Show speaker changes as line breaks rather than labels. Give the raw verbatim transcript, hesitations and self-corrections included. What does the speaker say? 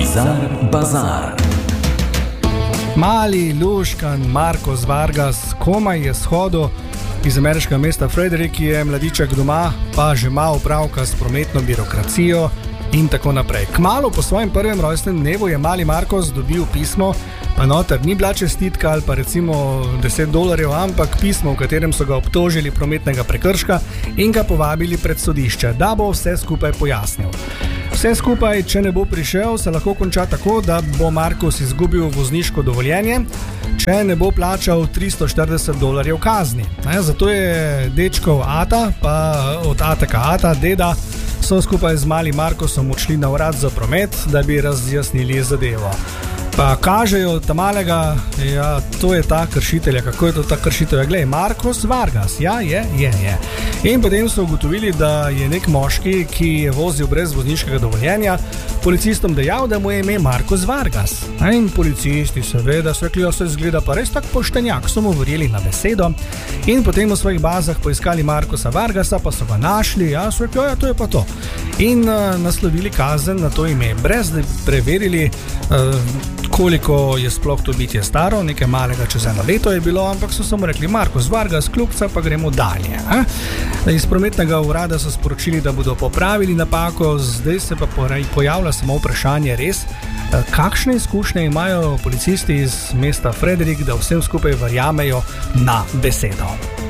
Bizar Bazar.
Mali luškan Marcos Vargas komaj je shodil iz ameriškega mesta Frederick, ki je mladiček doma, pa že ima opravka s prometno birokracijo in tako naprej. Kmalu po svojem prvem rojstnem dnevu je mali Marcos dobil pismo, pa noter ni bila čestitka ali pa recimo deset dolarjev, ampak pismo, v katerem so ga obtožili prometnega prekrška in ga povabili pred sodišče, da bo vse skupaj pojasnil. Vse skupaj, če ne bo prišel, se lahko konča tako, da bo Marcos izgubil vozniško dovoljenje, če ne bo plačal tristo štirideset dolarjev kazni. Ne, zato je dečkov ata, pa od ateka ata, deda, so skupaj z malim Marcosom odšli na urad za promet, da bi razjasnili zadevo. Pa kažejo ta malega, ja, to je ta kršitelj, kako je to ta kršitelj, glej, Marcos Vargas, ja, je, je, je. In potem so ugotovili, da je nek moški, ki je vozil brez vozniškega dovoljenja, policistom dejal, da mu je ime Marcos Vargas. In policisti seveda so rekli, da se zgleda pa res tak poštenjak, so mu verjeli na besedo in potem v svojih bazah poiskali Marcosa Vargasa, pa so ga našli, ja, so rekli, ja, to je pa to. In uh, naslovili kazen na to ime, brez da preverili, uh, koliko je sploh to bitje staro, nekaj malega čez eno leto je bilo, ampak so samo rekli Marcos Vargas, kljubca, pa gremo dalje. Eh? Iz prometnega urada so sporočili, da bodo popravili napako, zdaj se pa pojavlja samo vprašanje res, kakšne izkušnje imajo policisti iz mesta Frederick, da vsem skupaj verjamejo na besedo.